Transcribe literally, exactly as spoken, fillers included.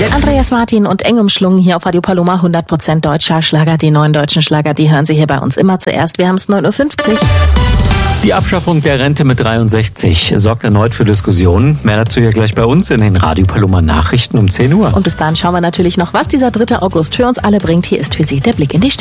Jetzt Andreas Martin und eng umschlungen hier auf Radio Paloma, hundert Prozent deutscher Schlager. Die neuen deutschen Schlager, die hören Sie hier bei uns immer zuerst. Wir haben es neun Uhr fünfzig. die Abschaffung der Rente mit dreiundsechzig sorgt erneut für Diskussionen. Mehr dazu ja gleich bei uns in den Radio Paloma Nachrichten um zehn Uhr. Und bis dahin schauen wir natürlich noch, was dieser dritte August für uns alle bringt. Hier ist für Sie der Blick in die Stadt.